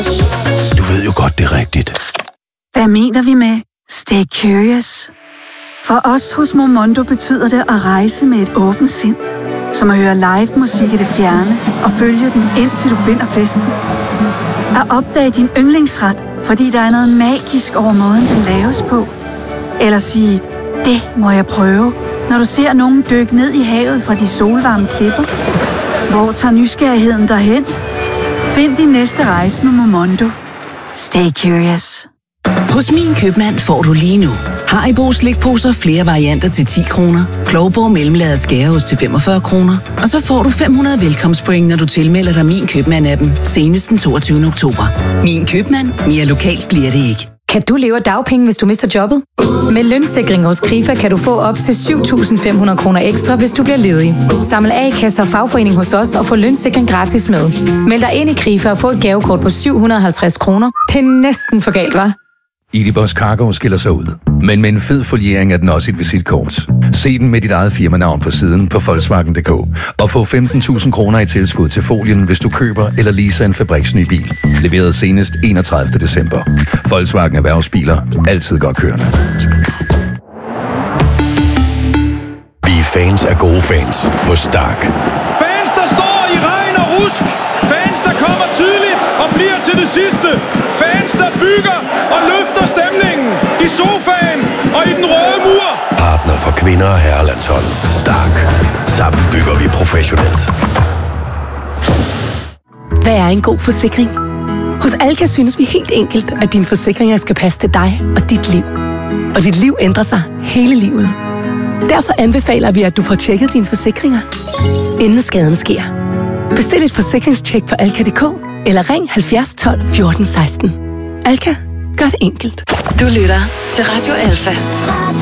Du ved jo godt, det er rigtigt. Hvad mener vi med stay curious? For os hos Momondo betyder det at rejse med et åbent sind. Som at høre live musik i det fjerne og følge den indtil du finder festen. At opdage din yndlingsret, fordi der er noget magisk over måden, den laves på. Eller sige, det må jeg prøve, når du ser nogen dykke ned i havet fra de solvarme klipper. Hvor tager nysgerrigheden derhen? Find din næste rejse med Momondo. Stay curious. Hos Min Købmand får du lige nu Haribo slikposer flere varianter til 10 kroner, Klovborg mellemlaget skæreost til 45 kroner, og så får du 500 velkomstpoint, når du tilmelder dig Min Købmand-appen senest den 22. oktober. Min Købmand. Mere lokalt bliver det ikke. Kan du leve af dagpenge, hvis du mister jobbet? Med lønssikring hos Krifa kan du få op til 7.500 kroner ekstra, hvis du bliver ledig. Samle A-kasse og fagforening hos os og få lønssikring gratis med. Meld dig ind i Krifa og få et gavekort på 750 kroner. Det er næsten for galt, hva'? Edibus Cargo skiller sig ud, men med en fed foliering er den også et visitkort. Se den med dit eget firmanavn på siden på Volkswagen.dk og få 15.000 kroner i tilskud til folien, hvis du køber eller leaser en fabriksny bil. Leveret senest 31. december. Volkswagen Erhvervsbiler. Altid godt kørende. Vi er fans af gode fans på Stark. Fans, der står i regn og rusk. Fans, der kommer tidligt og bliver til det sidste. Fans, der bygger og løfter stemningen i sofaen og i den røde mur. Partner for kvinder og herrelandsholdet. Stark. Sammen bygger vi professionelt. Hvad er en god forsikring? Hos Alka synes vi helt enkelt, at dine forsikringer skal passe til dig og dit liv. Og dit liv ændrer sig hele livet. Derfor anbefaler vi, at du får tjekket dine forsikringer, inden skaden sker. Bestil et forsikringstjek på alka.dk eller ring 70 12 14 16. Alka. Gør det enkelt. Du lytter til Radio Alfa.